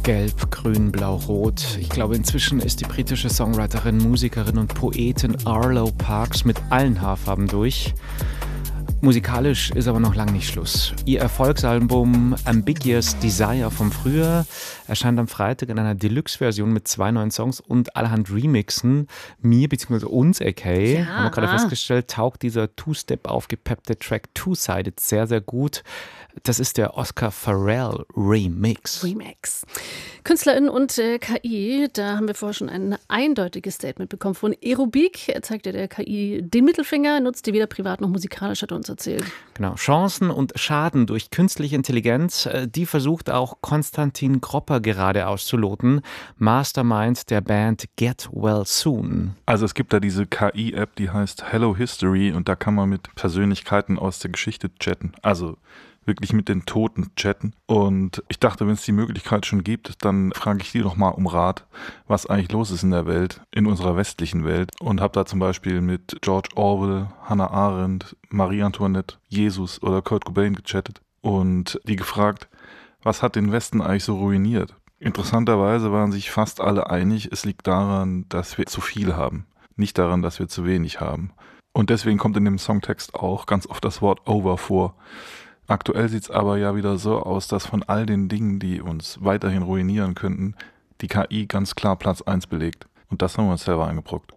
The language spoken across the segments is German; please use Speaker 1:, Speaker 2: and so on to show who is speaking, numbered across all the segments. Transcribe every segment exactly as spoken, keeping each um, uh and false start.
Speaker 1: Gelb, Grün, Blau, Rot. Ich glaube, inzwischen ist die britische Songwriterin, Musikerin und Poetin Arlo Parks mit allen Haarfarben durch. Musikalisch ist aber noch lange nicht Schluss. Ihr Erfolgsalbum Ambiguous Desire vom Frühjahr erscheint am Freitag in einer Deluxe-Version mit zwei neuen Songs und allerhand Remixen. Mir bzw. uns, A K, ja, haben wir gerade festgestellt, taugt dieser Two-Step aufgepeppte Track Two-Sided sehr, sehr gut. Das ist der Oscar Farrell Remix.
Speaker 2: Remix. KünstlerInnen und äh, K I, da haben wir vorher schon ein eindeutiges Statement bekommen von Aerobik. Er zeigte der K I den Mittelfinger, nutzt die weder privat noch musikalisch, hat er uns erzählt.
Speaker 1: Genau, Chancen und Schaden durch künstliche Intelligenz, die versucht auch Konstantin Gropper gerade auszuloten, Mastermind der Band Get Well Soon.
Speaker 3: Also es gibt da diese K I-App, die heißt Hello History und da kann man mit Persönlichkeiten aus der Geschichte chatten. Also wirklich mit den Toten chatten. Und ich dachte, wenn es die Möglichkeit schon gibt, dann frage ich die doch mal um Rat, was eigentlich los ist in der Welt, in unserer westlichen Welt. Und habe da zum Beispiel mit George Orwell, Hannah Arendt, Marie Antoinette, Jesus oder Kurt Cobain gechattet und die gefragt, was hat den Westen eigentlich so ruiniert? Interessanterweise waren sich fast alle einig, es liegt daran, dass wir zu viel haben, nicht daran, dass wir zu wenig haben. Und deswegen kommt in dem Songtext auch ganz oft das Wort over vor. Aktuell sieht es aber ja wieder so aus, dass von all den Dingen, die uns weiterhin ruinieren könnten, die K I ganz klar Platz eins belegt. Und das haben wir uns selber eingebrockt.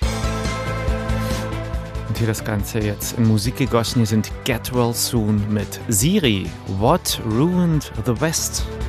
Speaker 1: Und hier das Ganze jetzt in Musik gegossen. Hier sind Get Well Soon mit Siri. What ruined the West?